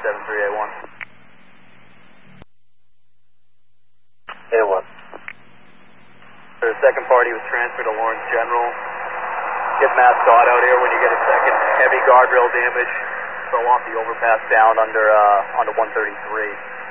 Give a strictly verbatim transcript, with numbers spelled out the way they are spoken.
seven three A one. A one. The second party was transferred to Lawrence General. Get Matt Scott out here when you get a second. Heavy guardrail damage. Throw off the overpass down under uh, onto one thirty-three.